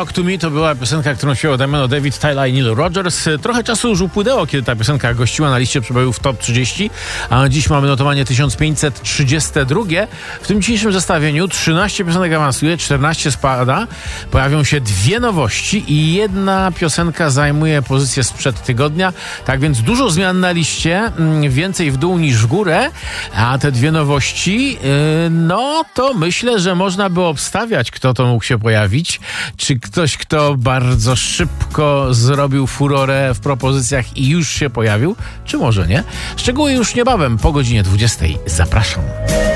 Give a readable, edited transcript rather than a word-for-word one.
Talk to Me to była piosenka, którą śpiewał David Tyler i Neil Rogers. Trochę czasu już upłynęło, kiedy ta piosenka gościła na liście przebojów Top 30, a dziś mamy notowanie 1532. W tym dzisiejszym zestawieniu 13 piosenek awansuje, 14 spada. Pojawią się dwie nowości i jedna piosenka zajmuje pozycję sprzed tygodnia. Tak więc dużo zmian na liście, więcej w dół niż w górę, a te dwie nowości, no to myślę, że można by obstawiać, kto to mógł się pojawić. Czy ktoś, kto bardzo szybko zrobił furorę w propozycjach i już się pojawił, czy może nie? Szczegóły już niebawem po godzinie 20. Zapraszam.